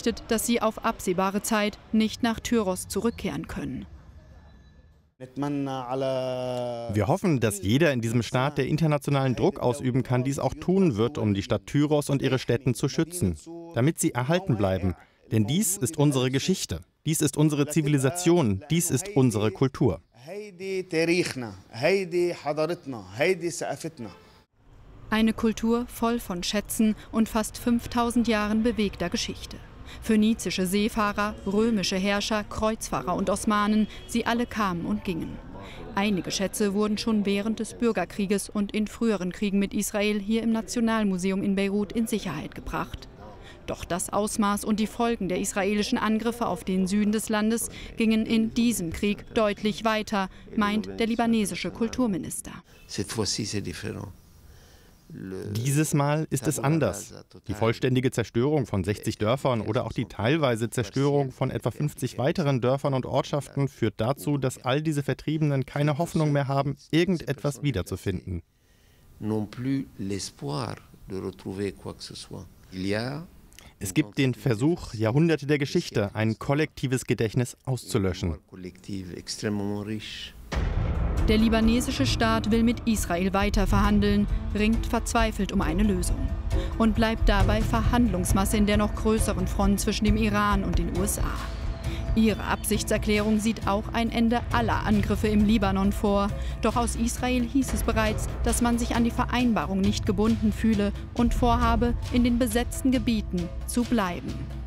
befürchtet, dass sie auf absehbare Zeit nicht nach Tyros zurückkehren können. Wir hoffen, dass jeder in diesem Staat, der internationalen Druck ausüben kann, dies auch tun wird, um die Stadt Tyros und ihre Stätten zu schützen, damit sie erhalten bleiben. Denn dies ist unsere Geschichte, dies ist unsere Zivilisation, dies ist unsere Kultur. Eine Kultur voll von Schätzen und fast 5000 Jahren bewegter Geschichte. Phönizische Seefahrer, römische Herrscher, Kreuzfahrer und Osmanen, sie alle kamen und gingen. Einige Schätze wurden schon während des Bürgerkrieges und in früheren Kriegen mit Israel hier im Nationalmuseum in Beirut in Sicherheit gebracht. Doch das Ausmaß und die Folgen der israelischen Angriffe auf den Süden des Landes gingen in diesem Krieg deutlich weiter, meint der libanesische Kulturminister. Dieses Mal ist es anders. Die vollständige Zerstörung von 60 Dörfern oder auch die teilweise Zerstörung von etwa 50 weiteren Dörfern und Ortschaften führt dazu, dass all diese Vertriebenen keine Hoffnung mehr haben, irgendetwas wiederzufinden. Es gibt den Versuch, Jahrhunderte der Geschichte, ein kollektives Gedächtnis auszulöschen. Der libanesische Staat will mit Israel weiter verhandeln, ringt verzweifelt um eine Lösung und bleibt dabei Verhandlungsmasse in der noch größeren Front zwischen dem Iran und den USA. Ihre Absichtserklärung sieht auch ein Ende aller Angriffe im Libanon vor. Doch aus Israel hieß es bereits, dass man sich an die Vereinbarung nicht gebunden fühle und vorhabe, in den besetzten Gebieten zu bleiben.